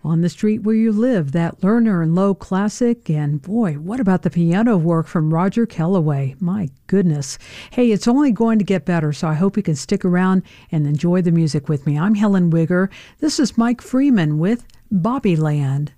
On the Street Where You Live, that Lerner and Lowe classic, and boy, what about the piano work from Roger Kellaway? My goodness. Hey, it's only going to get better, so I hope you can stick around and enjoy the music with me. I'm Helen Wigger. This is Mike Freeman with Bobbyland.